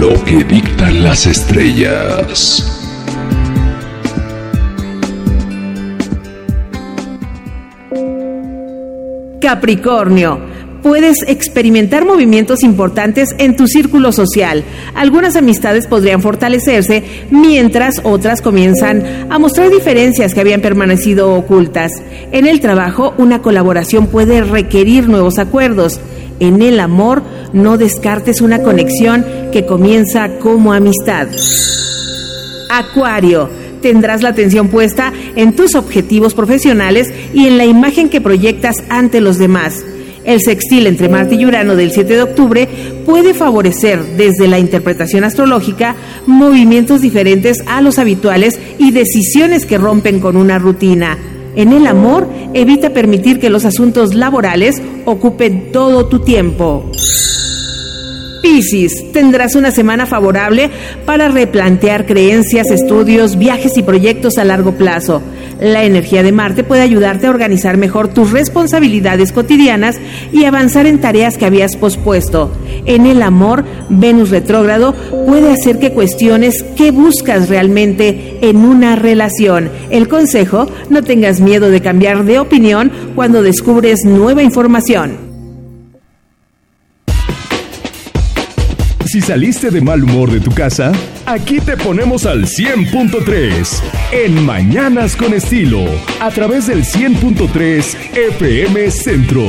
lo que dictan las estrellas. Capricornio, puedes experimentar movimientos importantes en tu círculo social. Algunas amistades podrían fortalecerse, mientras otras comienzan a mostrar diferencias que habían permanecido ocultas. En el trabajo, una colaboración puede requerir nuevos acuerdos. En el amor, no descartes una conexión que comienza como amistad. Acuario, tendrás la atención puesta en tus objetivos profesionales y en la imagen que proyectas ante los demás. El sextil entre Marte y Urano del 7 de octubre puede favorecer desde la interpretación astrológica movimientos diferentes a los habituales y decisiones que rompen con una rutina. En el amor, evita permitir que los asuntos laborales ocupen todo tu tiempo. Piscis, tendrás una semana favorable para replantear creencias, estudios, viajes y proyectos a largo plazo. La energía de Marte puede ayudarte a organizar mejor tus responsabilidades cotidianas y avanzar en tareas que habías pospuesto. En el amor, Venus retrógrado puede hacer que cuestiones qué buscas realmente en una relación. El consejo: no tengas miedo de cambiar de opinión cuando descubres nueva información. Si saliste de mal humor de tu casa, aquí te ponemos al 100.3 en Mañanas con Estilo, a través del 100.3 FM Centro.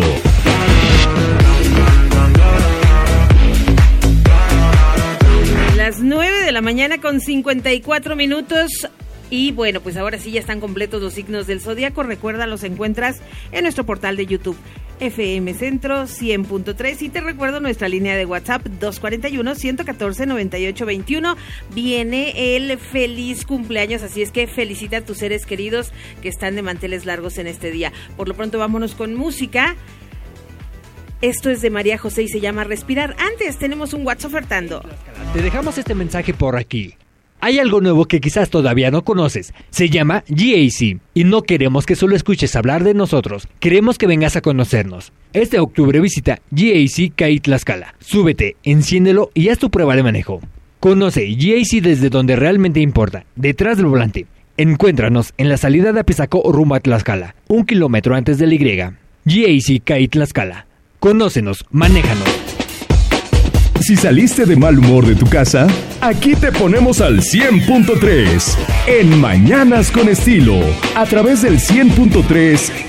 Las 9 de la mañana con 54 minutos. Y bueno, pues ahora sí ya están completos los signos del zodiaco. Recuerda, los encuentras en nuestro portal de YouTube, FM Centro 100.3. Y te recuerdo nuestra línea de WhatsApp 241-114-9821. Viene el feliz cumpleaños, así es que felicita a tus seres queridos que están de manteles largos en este día. Por lo pronto vámonos con música. Esto es de María José y se llama Respirar. Antes tenemos un WhatsApp ofertando. Te dejamos este mensaje por aquí. Hay algo nuevo que quizás todavía no conoces. Se llama GAC. Y no queremos que solo escuches hablar de nosotros. Queremos que vengas a conocernos. Este octubre visita GAC CAI Tlaxcala. Súbete, enciéndelo y haz tu prueba de manejo. Conoce GAC desde donde realmente importa, detrás del volante. Encuéntranos en la salida de Apizaco rumbo a Tlaxcala, 1 kilómetro antes de la Y. GAC CAI Tlaxcala. Conócenos, manéjanos. Si saliste de mal humor de tu casa, aquí te ponemos al 100.3 en Mañanas con Estilo, a través del 100.3